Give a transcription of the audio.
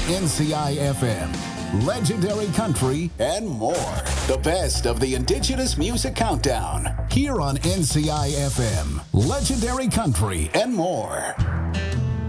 NCI FM, Legendary Country, and more. The best of the Indigenous Music Countdown, here on NCI FM, Legendary Country, and more.